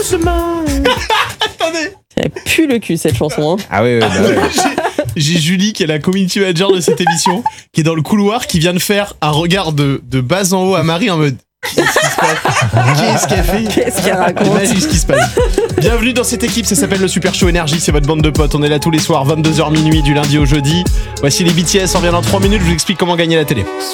doucement. Attendez. Ça pue le cul cette chanson. Hein. Ah ouais, bah ouais. J'ai Julie, qui est la community manager de cette émission, qui est dans le couloir, qui vient de faire un regard de bas en haut à Marie en mode qu'est-ce qui se passe ? Qu'est-ce qu'elle fait ? Qu'est-ce qu'elle raconte ? Imagine ce qui se passe. Bienvenue dans cette équipe, ça s'appelle le Super Show Énergie, c'est votre bande de potes. On est là tous les soirs, 22h minuit, du lundi au jeudi. Voici les BTS, on revient dans 3 minutes, je vous explique comment gagner la télé.